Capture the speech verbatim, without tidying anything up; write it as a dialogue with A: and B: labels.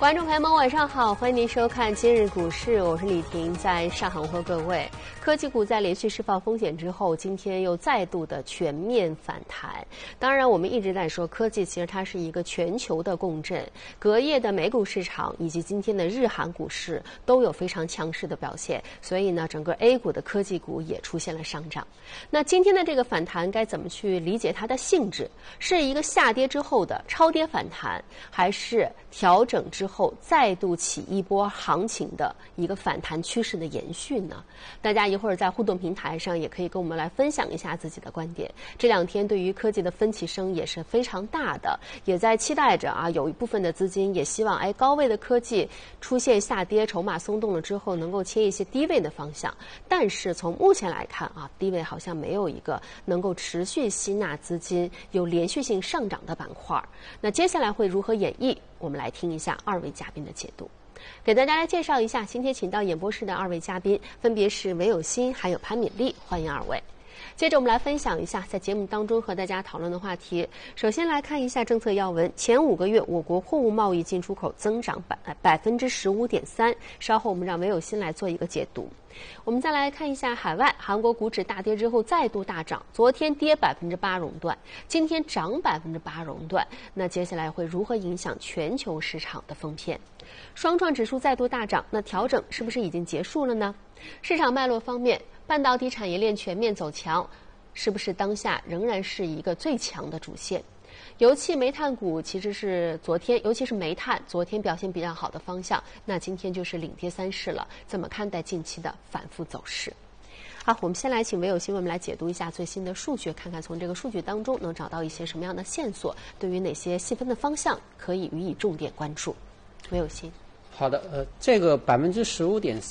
A: 观众朋友们，晚上好，欢迎您收看今日股市，我是李婷，在上海问候各位。科技股在连续释放风险之后，今天又再度的全面反弹。当然，我们一直在说科技其实它是一个全球的共振，隔夜的美股市场以及今天的日韩股市都有非常强势的表现，所以呢，整个 A 股的科技股也出现了上涨。那今天的这个反弹该怎么去理解它的性质？是一个下跌之后的超跌反弹，还是调整之后再度起一波行情的一个反弹趋势的延续呢？大家一会儿在互动平台上也可以跟我们来分享一下自己的观点。这两天对于科技的分歧声也是非常大的，也在期待着啊，有一部分的资金也希望哎高位的科技出现下跌，筹码松动了之后能够切一些低位的方向。但是从目前来看啊，低位好像没有一个能够持续吸纳资金、有连续性上涨的板块。那接下来会如何演绎？我们来听一下二位嘉宾的解读。给大家来介绍一下，今天请到演播室的二位嘉宾，分别是韦有新还有潘敏丽，欢迎二位。接着我们来分享一下在节目当中和大家讨论的话题。首先来看一下政策要闻，前五个月我国货物贸易进出口增长百百分之十五点三，稍后我们让韦有新来做一个解读。我们再来看一下海外，韩国股指大跌之后再度大涨，昨天跌百分之八熔断，今天涨百分之八熔断，那接下来会如何影响全球市场的封片？双创指数再度大涨，那调整是不是已经结束了呢？市场脉络方面，半导体产业链全面走强，是不是当下仍然是一个最强的主线？油气、煤炭股其实是昨天，尤其是煤炭，昨天表现比较好的方向，那今天就是领跌三市了。怎么看待近期的反复走势？好，我们先来请韦有新为我们来解读一下最新的数据，看看从这个数据当中能找到一些什么样的线索，对于哪些细分的方向可以予以重点关注。韦有新。
B: 好的，呃，这个百分之十五点